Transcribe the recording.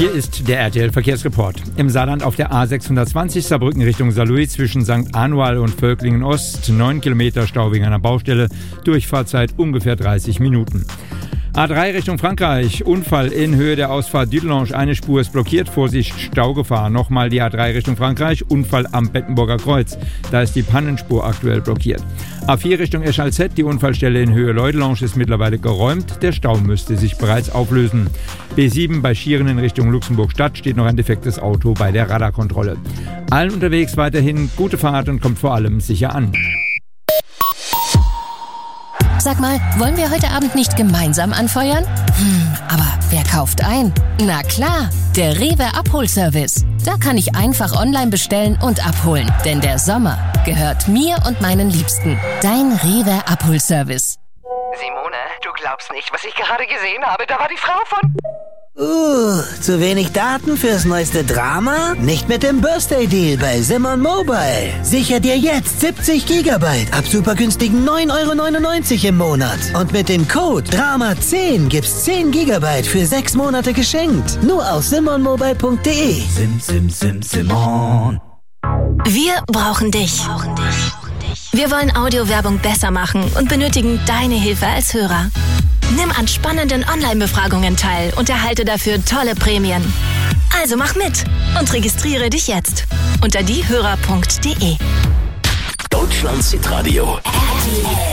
Hier ist der RTL-Verkehrsreport. Im Saarland auf der A620 Saarbrücken Richtung Saarlouis zwischen St. Anual und Völklingen Ost 9 Kilometer Stau wegen einer Baustelle, Durchfahrzeit ungefähr 30 Minuten. A3 Richtung Frankreich, Unfall in Höhe der Ausfahrt Dudelange, eine Spur ist blockiert, Vorsicht, Staugefahr. Nochmal die A3 Richtung Frankreich, Unfall am Bettenburger Kreuz, da ist die Pannenspur aktuell blockiert. A4 Richtung Eschalzett, die Unfallstelle in Höhe Leudelange ist mittlerweile geräumt, der Stau müsste sich bereits auflösen. B7 bei Schieren in Richtung Luxemburg-Stadt steht noch ein defektes Auto bei der Radarkontrolle. Allen unterwegs weiterhin gute Fahrt und kommt vor allem sicher an. Sag mal, wollen wir heute Abend nicht gemeinsam anfeuern? Aber wer kauft ein? Na klar, der Rewe Abholservice. Da kann ich einfach online bestellen und abholen. Denn der Sommer gehört mir und meinen Liebsten. Dein Rewe Abholservice. Simone, du glaubst nicht, was ich gerade gesehen habe. Da war die Frau von... Zu wenig Daten fürs neueste Drama? Nicht mit dem Birthday-Deal bei Simon Mobile. Sicher dir jetzt 70 GB ab super günstigen 9,99 € im Monat. Und mit dem Code DRAMA10 gibt's 10 GB für 6 Monate geschenkt. Nur auf simonmobile.de. Simon. Wir brauchen dich. Wir wollen Audiowerbung besser machen und benötigen deine Hilfe als Hörer. Nimm an spannenden Online-Befragungen teil und erhalte dafür tolle Prämien. Also mach mit und registriere dich jetzt unter diehörer.de. Deutschlands Hitradio. RTL.